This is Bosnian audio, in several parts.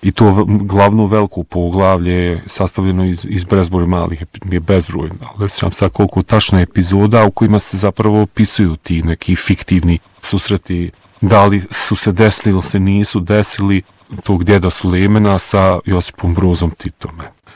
I to glavno veliko poglavlje je sastavljeno iz bezbroj malih, je bezbroj, ali ne sjećam sad koliko tačno epizoda u kojima se zapravo opisuju ti neki fiktivni susreti, da li su se desili ili se nisu desili, tog djeda Sulejmana sa Josipom Brozom Titom.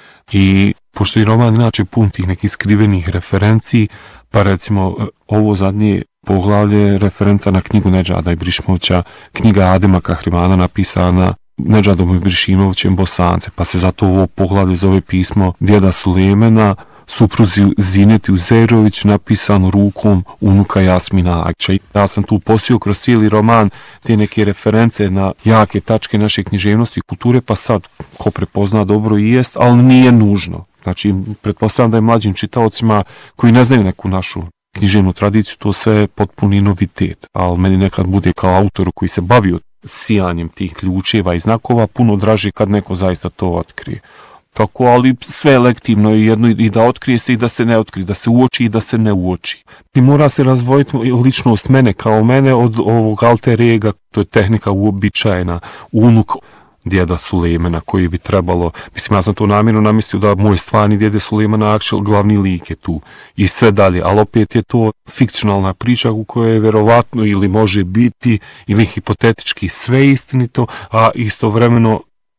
I pošto je roman inače pun tih nekih skrivenih referenciji, pa recimo ovo zadnje poglavlje je referenca na knjigu Nedžada Ibrišimovića, knjiga Adema Kahrimana napisana Nedžadom Ibrišimovićem Bosance, pa se zato ovo poglavlje zove pismo djeda Sulejmana, supruzi Zineti Uzejrović, napisano rukom unuka Jasmina Agića. Ja sam tu posio kroz cijeli roman te neke reference na jake tačke naše književnosti i kulture, pa sad ko prepozna dobro i jest, ali nije nužno. Znači, pretpostavljam da je mlađim čitaocima koji ne znaju neku našu književnu tradiciju, to sve je potpuni novitet, ali meni nekad bude kao autoru koji se bavio sijanjem tih ključeva i znakova puno draže kad neko zaista to otkrije. Tako, ali sve je lektivno i jedno i da otkrije se i da se ne otkrije, da se uoči i da se ne uoči. I mora se razvojiti ličnost mene kao mene od ovog alter ega, to je tehnika uobičajena, unuk djeda Sulejmana koji bi trebalo, mislim ja sam to namjerno namislio da moj stvarni djede Sulejmana Akšel glavni lik je tu i sve dalje, ali opet je to fikcionalna priča u kojoj je verovatno ili može biti ili hipotetički sve istinito, a istovremeno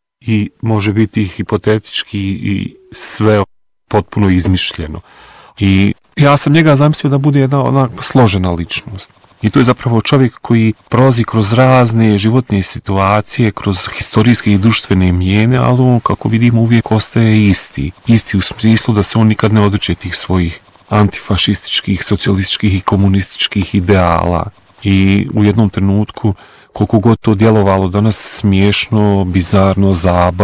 i može biti hipotetički i sve potpuno izmišljeno. I ja sam njega zamislio da bude jedna ona složena ličnost. I to je zapravo čovjek koji prolazi kroz razne životne situacije, kroz historijske i društvene mijene, ali on, kako vidimo, uvijek ostaje isti. Isti u smislu da se on nikad ne odriče tih svojih antifašističkih, socijalističkih i komunističkih ideala. I u jednom trenutku, koliko god to djelovalo danas smiješno, bizarno,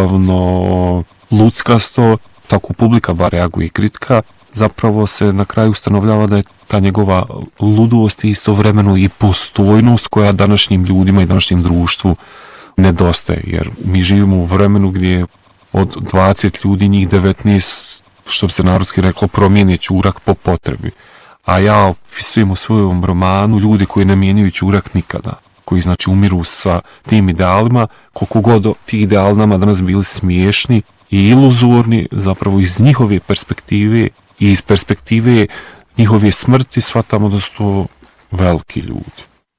zabavno, luckasto, tako publika bar reaguje i kritika, zapravo se na kraju ustanovljava da je ta njegova ludost i istovremeno i postojnost koja današnjim ljudima i današnjem društvu nedostaje. Jer mi živimo u vremenu gdje od 20 ljudi njih 19, što bi se narodski reklo, promijene ćurak po potrebi. A ja opisujem u svojom romanu ljude koji ne mijenjaju ćurak nikada, koji znači umiru sa tim idealima, koliko god ti ideali nama danas bili smiješni i iluzorni, zapravo iz njihove perspektive i iz perspektive njihove smrti shvatamo da su to veliki ljudi.